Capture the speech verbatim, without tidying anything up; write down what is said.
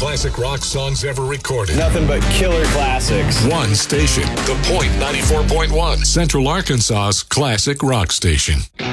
classic rock songs ever recorded. Nothing but killer classics. One station. The Point ninety-four point one. Central Arkansas's classic rock station.